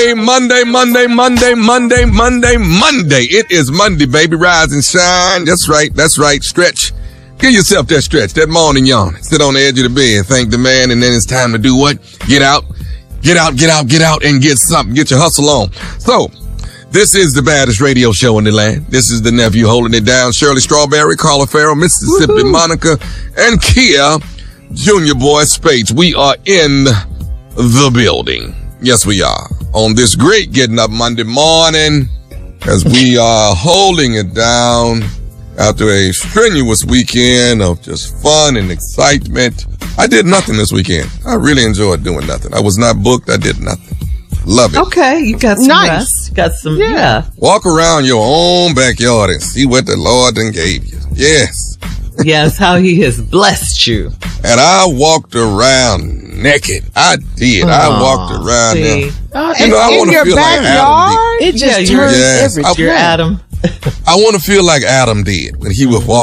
Monday. It is Monday, baby. Rise and shine. That's right. Stretch. Give yourself that stretch, that morning yawn. Sit on the edge of the bed, thank the man, and then it's time to do what? Get out, and get something. Get your hustle on. So, this is the baddest radio show in the land. This is the nephew holding it down. Shirley Strawberry, Carla Farrell, Mississippi Woo-hoo. Monica, and Kia Junior Boy Spates. We are in the building. Yes, we are. On this great getting up Monday morning, as we are holding it down after a strenuous weekend of just fun and excitement. I did nothing this weekend. I really enjoyed doing nothing. I was not booked. I did nothing. Love it. Okay, you got some rest. You got some, yeah. Walk around your own backyard and see what the Lord done gave you. Yes. Yes, how he has blessed you. And I walked around naked. I did. I walked around there. I want to feel like Adam did. It just turns everything. You're Adam. I want to feel like Adam did when he was walking